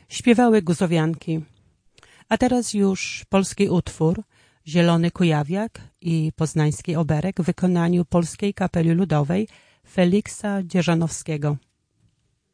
śpiewały guzowianki. A teraz już polski utwór Zielony Kujawiak i poznański oberek w wykonaniu Polskiej Kapeli Ludowej Feliksa Dzierżanowskiego.